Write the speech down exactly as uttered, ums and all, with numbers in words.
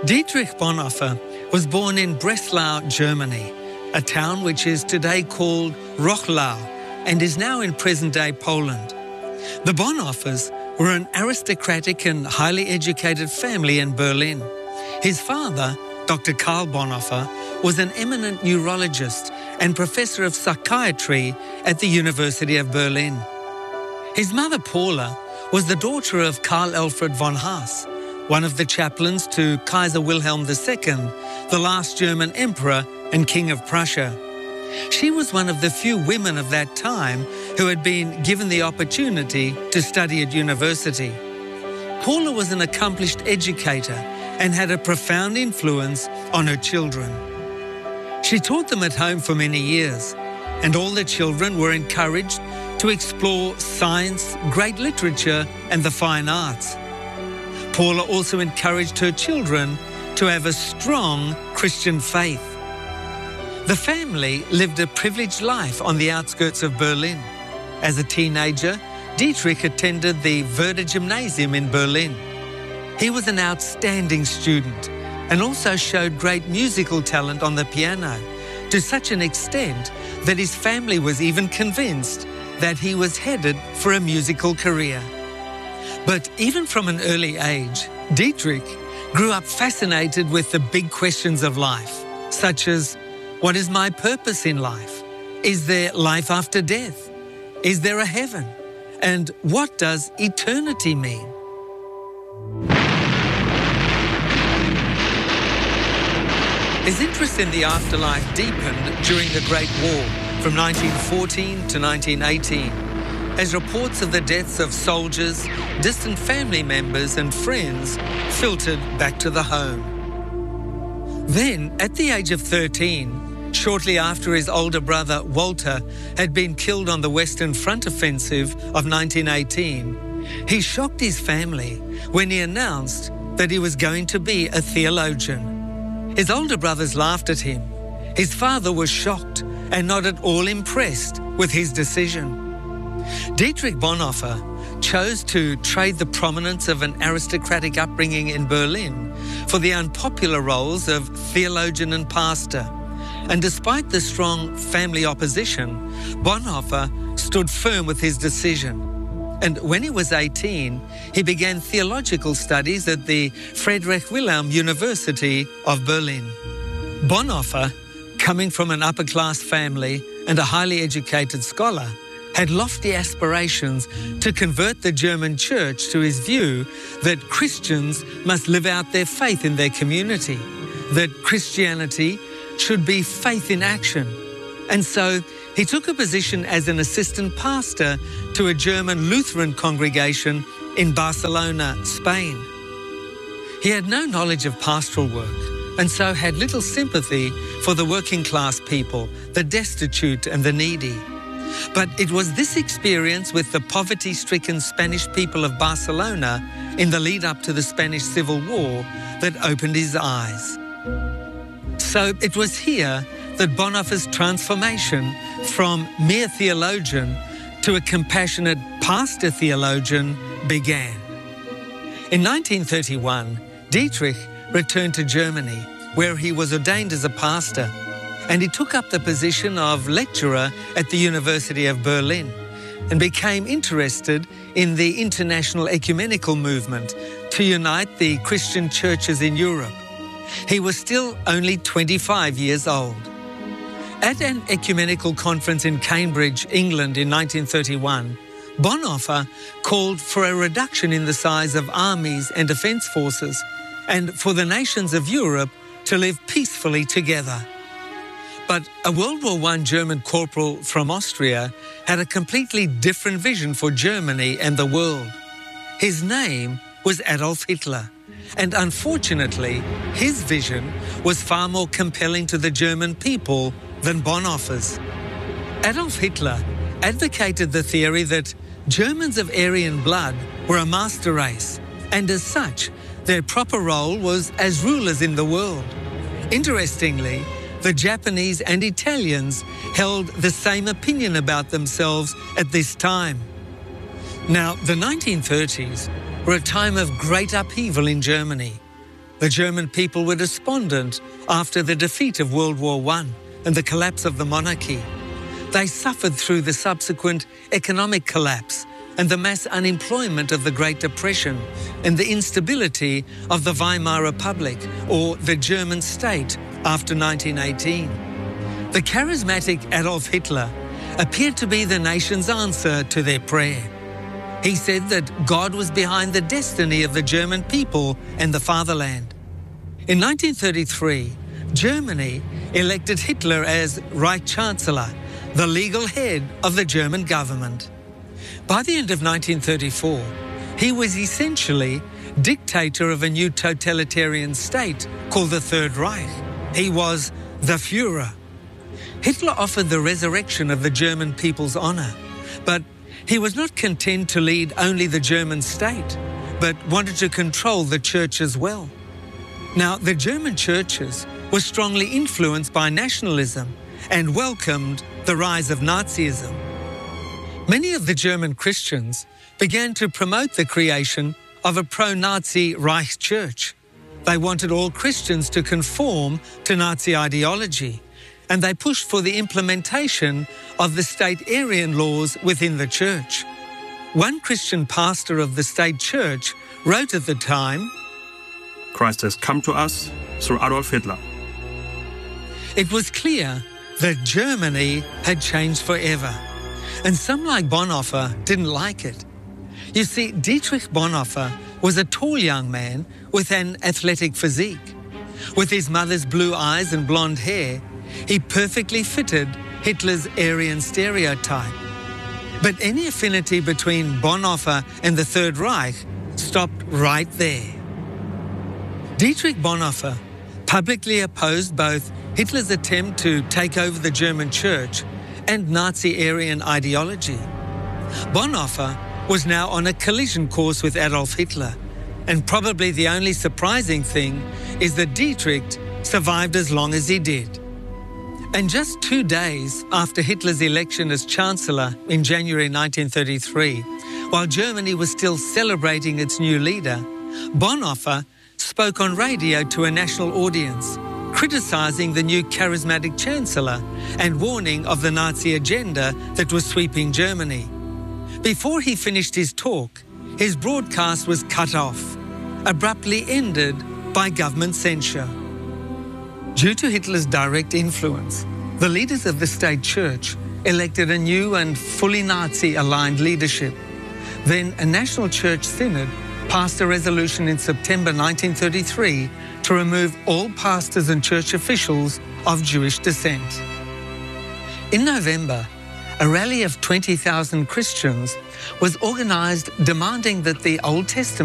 Dietrich Bonhoeffer was born in Breslau, Germany, a town which is today called Wrocław and is now in present-day Poland. The Bonhoeffers were an aristocratic and highly educated family in Berlin. His father, Doctor Karl Bonhoeffer, was an eminent neurologist and professor of psychiatry at the University of Berlin. His mother, Paula, was the daughter of Karl Alfred von Haas, one of the chaplains to Kaiser Wilhelm the Second, the last German emperor and king of Prussia. She was one of the few women of that time who had been given the opportunity to study at university. Paula was an accomplished educator and had a profound influence on her children. She taught them at home for many years, and all the children were encouraged to explore science, great literature, and the fine arts. Paula also encouraged her children to have a strong Christian faith. The family lived a privileged life on the outskirts of Berlin. As a teenager, Dietrich attended the Werder Gymnasium in Berlin. He was an outstanding student and also showed great musical talent on the piano, to such an extent that his family was even convinced that he was headed for a musical career. But even from an early age, Dietrich grew up fascinated with the big questions of life, such as, what is my purpose in life? Is there life after death? Is there a heaven? And what does eternity mean? His interest in the afterlife deepened during the Great War from nineteen fourteen to nineteen eighteen, as reports of the deaths of soldiers, distant family members and friends filtered back to the home. Then, at the age of thirteen, shortly after his older brother Walter had been killed on the Western Front offensive of nineteen eighteen, he shocked his family when he announced that he was going to be a theologian. His older brothers laughed at him. His father was shocked and not at all impressed with his decision. Dietrich Bonhoeffer chose to trade the prominence of an aristocratic upbringing in Berlin for the unpopular roles of theologian and pastor. And despite the strong family opposition, Bonhoeffer stood firm with his decision. And when he was eighteen, he began theological studies at the Friedrich Wilhelm University of Berlin. Bonhoeffer, coming from an upper-class family and a highly educated scholar, had lofty aspirations to convert the German church to his view that Christians must live out their faith in their community, that Christianity should be faith in action. And so he took a position as an assistant pastor to a German Lutheran congregation in Barcelona, Spain. He had no knowledge of pastoral work and so had little sympathy for the working class people, the destitute and the needy. But it was this experience with the poverty-stricken Spanish people of Barcelona in the lead-up to the Spanish Civil War that opened his eyes. So it was here that Bonhoeffer's transformation from mere theologian to a compassionate pastor theologian began. In nineteen thirty-one, Dietrich returned to Germany, where he was ordained as a pastor, and he took up the position of lecturer at the University of Berlin and became interested in the international ecumenical movement to unite the Christian churches in Europe. He was still only twenty-five years old. At an ecumenical conference in Cambridge, England in nineteen thirty-one, Bonhoeffer called for a reduction in the size of armies and defence forces and for the nations of Europe to live peacefully together. But a World War One German corporal from Austria had a completely different vision for Germany and the world. His name was Adolf Hitler, and unfortunately, his vision was far more compelling to the German people than Bonhoeffer's. Adolf Hitler advocated the theory that Germans of Aryan blood were a master race, and as such, their proper role was as rulers in the world. Interestingly, the Japanese and Italians held the same opinion about themselves at this time. Now, the nineteen thirties were a time of great upheaval in Germany. The German people were despondent after the defeat of World War One and the collapse of the monarchy. They suffered through the subsequent economic collapse and the mass unemployment of the Great Depression and the instability of the Weimar Republic, or the German state, after nineteen eighteen. The charismatic Adolf Hitler appeared to be the nation's answer to their prayer. He said that God was behind the destiny of the German people and the fatherland. In nineteen thirty-three, Germany elected Hitler as Reich Chancellor, the legal head of the German government. By the end of nineteen thirty-four, he was essentially dictator of a new totalitarian state called the Third Reich. He was the Führer. Hitler offered the resurrection of the German people's honor, but he was not content to lead only the German state, but wanted to control the church as well. Now, the German churches were strongly influenced by nationalism and welcomed the rise of Nazism. Many of the German Christians began to promote the creation of a pro-Nazi Reich Church. They wanted all Christians to conform to Nazi ideology, and they pushed for the implementation of the state Aryan laws within the church. One Christian pastor of the state church wrote at the time, "Christ has come to us through Adolf Hitler." It was clear that Germany had changed forever, and some like Bonhoeffer didn't like it. You see, Dietrich Bonhoeffer was a tall young man with an athletic physique. With his mother's blue eyes and blonde hair, he perfectly fitted Hitler's Aryan stereotype. But any affinity between Bonhoeffer and the Third Reich stopped right there. Dietrich Bonhoeffer publicly opposed both Hitler's attempt to take over the German church and Nazi Aryan ideology. Bonhoeffer was now on a collision course with Adolf Hitler, and probably the only surprising thing is that Dietrich survived as long as he did. And just two days after Hitler's election as Chancellor in January nineteen thirty-three, while Germany was still celebrating its new leader, Bonhoeffer spoke on radio to a national audience, criticising the new charismatic Chancellor and warning of the Nazi agenda that was sweeping Germany. Before he finished his talk, his broadcast was cut off, abruptly ended by government censure. Due to Hitler's direct influence, the leaders of the state church elected a new and fully Nazi-aligned leadership. Then a national church synod passed a resolution in September nineteen thirty-three to remove all pastors and church officials of Jewish descent. In November, a rally of twenty thousand Christians was organized demanding that the Old Testament